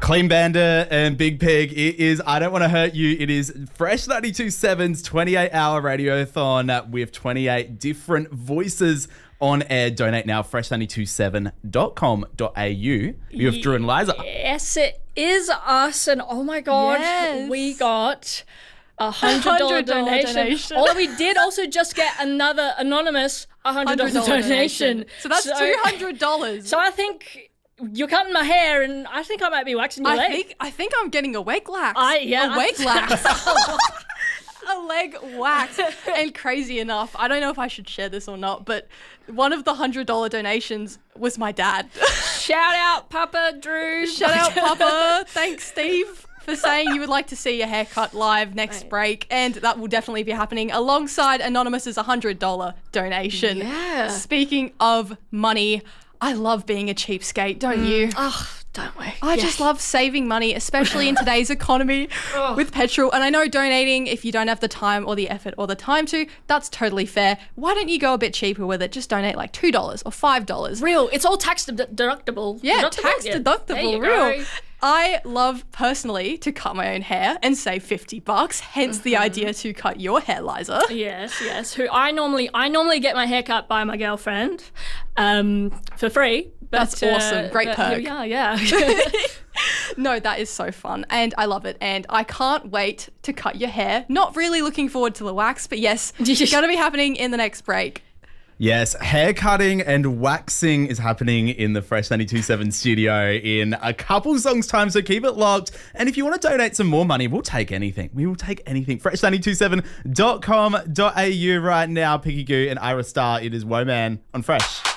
Clean Bandit and Big Pig, it is I Don't Want to Hurt You. It is Fresh 92.7's 28-hour radiothon with 28 different voices on air. Donate now, fresh927.com.au. You have Drew and Liza. Yes, it is us. And oh my God, Yes. we got $100 donation. Although we did also just get another anonymous $100 donation. So that's $200. So I think you're cutting my hair and I think I might be waxing your leg. I think I'm getting a leg wax. A leg wax. A leg wax. And crazy enough, I don't know if I should share this or not, but one of the $100 donations was my dad. Shout out, Papa Drew. Shout out, Papa. Thanks, Steve, for saying you would like to see your haircut live next break, and that will definitely be happening alongside Anonymous's $100 donation. Yeah. Speaking of money, I love being a cheapskate, don't you? Oh, don't we? I just love saving money, especially in today's economy with petrol. And I know donating, if you don't have the time or the effort or the time to, that's totally fair. Why don't you go a bit cheaper with it? Just donate like $2 or $5. Real. It's all tax deductible. Yeah, tax deductible, real. I love personally to cut my own hair and save $50. Hence the idea to cut your hair, Liza. Yes. Who I normally get my hair cut by my girlfriend, for free. But, That's awesome. Great perk. Yeah. No, that is so fun and I love it. And I can't wait to cut your hair. Not really looking forward to the wax, but yes, it's going to be happening in the next break. Yes, hair cutting and waxing is happening in the Fresh 92.7 studio in a couple songs' time, so keep it locked. And if you want to donate some more money, we'll take anything. We will take anything. Fresh927.com.au right now. Piggy Goo and Ira Star. It is Woman on Fresh.